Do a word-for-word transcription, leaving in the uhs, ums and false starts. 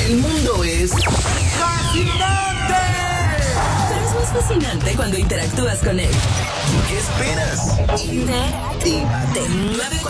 El mundo es fascinante. Pero es más fascinante cuando interactúas con él. ¿Qué esperas? Interactívate.